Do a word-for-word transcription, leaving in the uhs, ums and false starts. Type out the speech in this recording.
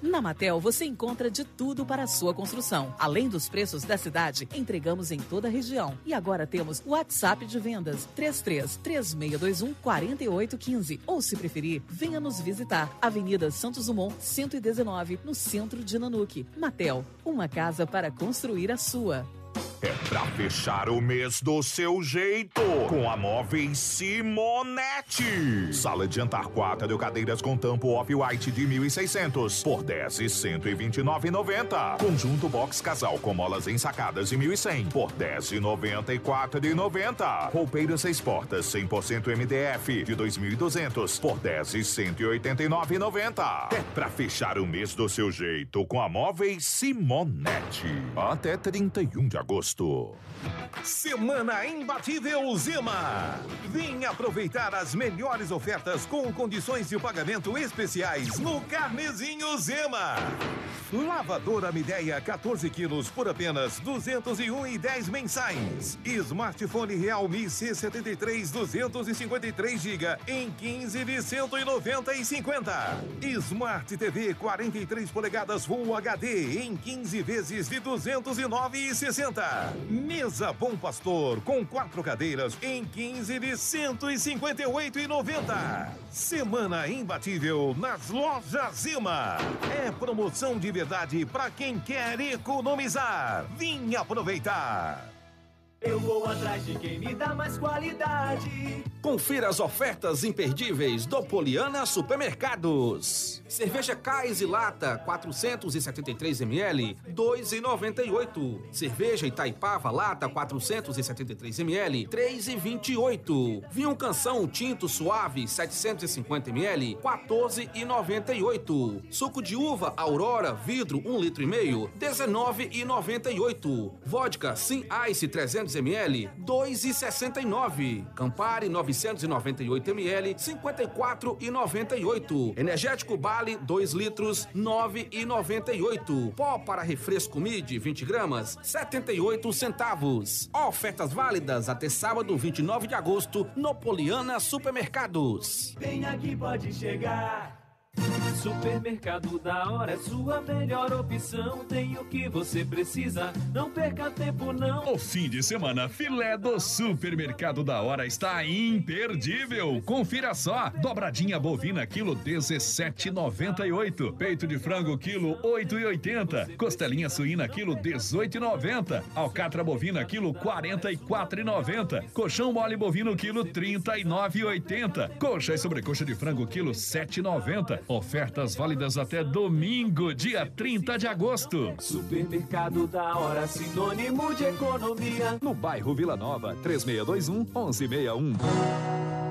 Na Matel você encontra de tudo para a sua construção. Além dos preços da cidade, entregamos em toda a região. E agora temos o WhatsApp de vendas três três três seis dois um quatro oito um cinco. Ou se preferir, venha nos visitar. Avenida Santos Dumont, cento e dezenove, no centro de Nanuque. Matel, uma casa para construir a sua. É pra fechar o mês do seu jeito, com a Móveis Simonetti. Sala de jantar quatro cadeiras com tampo off-white de mil e seiscentos por dez e cento e vinte e nove reais e noventa centavos. Conjunto box casal com molas ensacadas de mil e cem por dez e noventa e quatro reais e noventa centavos. Roupeiro seis portas cem por cento M D F de dois mil e duzentos por dez e cento e oitenta e nove reais e noventa centavos. É pra fechar o mês do seu jeito com a Móveis Simonetti. Até trinta e um de agosto. Semana Imbatível Zema. Vem aproveitar as melhores ofertas com condições de pagamento especiais no Carnezinho Zema. Lavadora Midea quatorze quilos por apenas duzentos e um reais e dez centavos mensais. Smartphone Realme C setenta e três duzentos e cinquenta e três gigas em quinze de cento e noventa e cinquenta. Smart T V quarenta e três polegadas Full H D em quinze vezes de duzentos e nove reais e sessenta centavos. Mesa Bom Pastor com quatro cadeiras em quinze de cento e cinquenta e oito reais e noventa centavos. Semana Imbatível nas lojas Zema. É promoção de verdade para quem quer economizar. Vim aproveitar. Eu vou atrás de quem me dá mais qualidade. Confira as ofertas imperdíveis do Poliana Supermercados. Cerveja Cais e Lata, quatrocentos e setenta e três mililitros, dois reais e noventa e oito centavos. Cerveja Itaipava Lata, quatrocentos e setenta e três mililitros, três reais e vinte e oito centavos. Vinho Canção Tinto Suave, setecentos e cinquenta mililitros, quatorze reais e noventa e oito centavos. Suco de uva Aurora Vidro, um litro e meio, dezenove reais e noventa e oito centavos. Vodka Sim Ice trezentos mililitros, dois reais e sessenta e nove centavos. Campari novecentos e noventa e oito mililitros, cinquenta e quatro reais e noventa e oito centavos. Energético Bali dois litros, nove reais e noventa e oito centavos. Pó para refresco Mid vinte gramas, setenta e oito centavos. Ofertas válidas até sábado vinte e nove de agosto no Poliana Supermercados. Vem aqui, pode chegar. Supermercado da Hora é sua melhor opção. Tem o que você precisa, não perca tempo não. O fim de semana filé do Supermercado da Hora está imperdível. Confira só: dobradinha bovina quilo dezessete reais e noventa e oito centavos, peito de frango quilo oito reais e oitenta centavos, costelinha suína quilo dezoito reais e noventa centavos, alcatra bovina quilo quarenta e quatro reais e noventa centavos, colchão mole bovino quilo trinta e nove reais e oitenta centavos, coxa e sobrecoxa de frango quilo sete reais e noventa centavos. Ofertas válidas até domingo, dia trinta de agosto. Supermercado da Hora, sinônimo de economia. No bairro Vila Nova, três seis dois um, um um seis um.